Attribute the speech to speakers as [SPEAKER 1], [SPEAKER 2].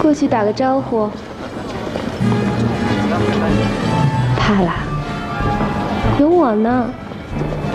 [SPEAKER 1] 过去打个招呼。怕啦？有我呢。